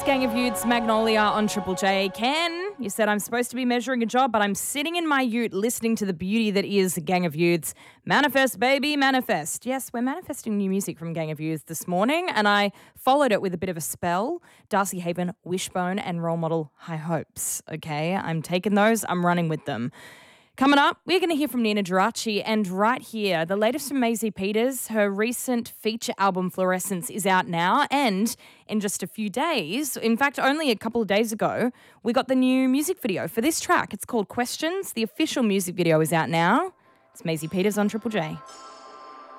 It's Gang of Youths, Magnolia on Triple J. Ken, you said I'm supposed to be measuring a job, but I'm sitting in my ute listening to the beauty that is Gang of Youths. Manifest, baby, manifest. Yes, we're manifesting new music from Gang of Youths this morning, and I followed it with a bit of a spell. Darcy Haven, Wishbone, and role model High Hopes. Okay, I'm taking those, I'm running with them. Coming up, we're going to hear from Nina Geraci, and right here, the latest from Maisie Peters. Her recent feature album, Fluorescence, is out now, and in just a few days, in fact, only a couple of days ago, we got the new music video for this track. It's called Questions. The official music video is out now. It's Maisie Peters on Triple J.